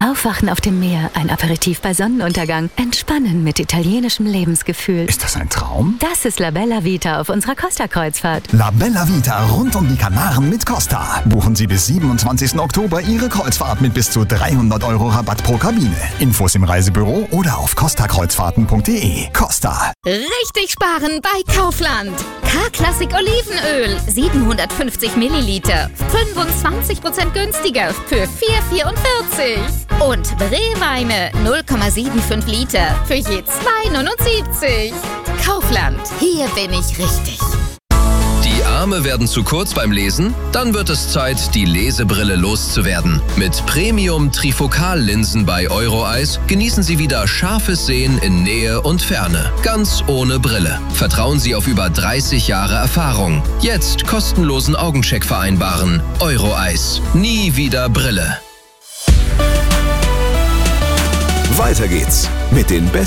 Aufwachen auf dem Meer, ein Aperitif bei Sonnenuntergang, Entspannen mit italienischem Lebensgefühl. Ist das ein Traum? Das ist La Bella Vita auf unserer Costa-Kreuzfahrt. La Bella Vita rund um die Kanaren mit Costa. Buchen Sie bis 27. Oktober Ihre Kreuzfahrt mit bis zu 300 € Rabatt pro Kabine. Infos im Reisebüro oder auf costakreuzfahrten.de. Costa. Richtig sparen bei Kaufland. K-Klassik Olivenöl, 750 Milliliter, 25% günstiger für 4,44. Und Brewweine, 0,75 Liter für je 2,79. Kaufland, hier bin ich richtig. Die Arme werden zu kurz beim Lesen? Dann wird es Zeit, die Lesebrille loszuwerden. Mit Premium-Trifocal-Linsen bei Euro-Eyes genießen Sie wieder scharfes Sehen in Nähe und Ferne. Ganz ohne Brille. Vertrauen Sie auf über 30 Jahre Erfahrung. Jetzt kostenlosen Augencheck vereinbaren. Euro-Eyes. Nie wieder Brille. Weiter geht's mit den besten